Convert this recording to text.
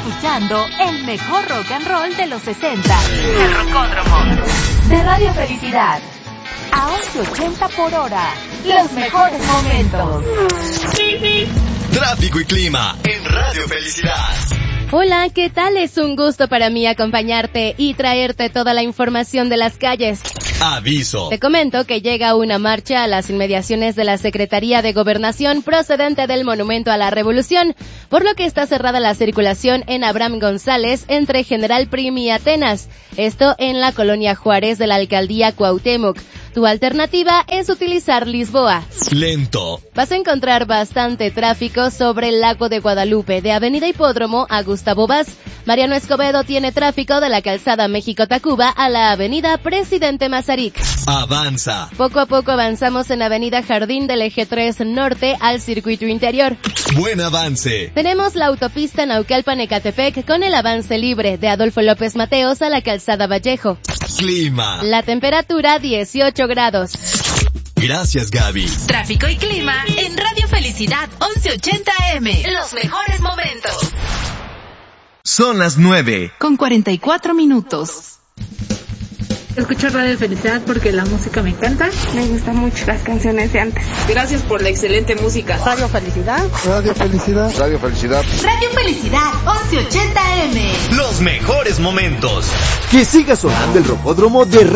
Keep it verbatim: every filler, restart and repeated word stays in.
escuchando el mejor rock and roll de los sesenta. El Rocódromo. De Radio Felicidad. A once ochenta por hora. Los mejores momentos. Tráfico y clima en Radio Felicidad. Hola, ¿qué tal? Es un gusto para mí acompañarte y traerte toda la información de las calles. Aviso. Te comento que llega una marcha a las inmediaciones de la Secretaría de Gobernación procedente del Monumento a la Revolución, por lo que está cerrada la circulación en Abraham González entre General Prim y Atenas, esto en la colonia Juárez de la Alcaldía Cuauhtémoc. Tu alternativa es utilizar Lisboa. Lento. Vas a encontrar bastante tráfico sobre el Lago de Guadalupe, de Avenida Hipódromo a Gustavo Vaz. Mariano Escobedo tiene tráfico de la calzada México-Tacuba a la Avenida Presidente Mazarik. Avanza. Poco a poco avanzamos en Avenida Jardín del Eje tres Norte al Circuito Interior. Buen avance. Tenemos la autopista Naucalpan-Ecatepec con el avance libre de Adolfo López Mateos a la calzada Vallejo. Clima. La temperatura dieciocho grados. Gracias, Gaby. Tráfico y clima en Radio Felicidad once ochenta A M. Los mejores momentos. Son las nueve. Con cuarenta y cuatro minutos. Escucho Radio Felicidad porque la música me encanta. Me gustan mucho las canciones de antes. Gracias por la excelente música. Radio Felicidad. Radio Felicidad. Radio Felicidad. Radio Felicidad once ochenta A M. Los mejores momentos. Que siga sonando el Rocódromo de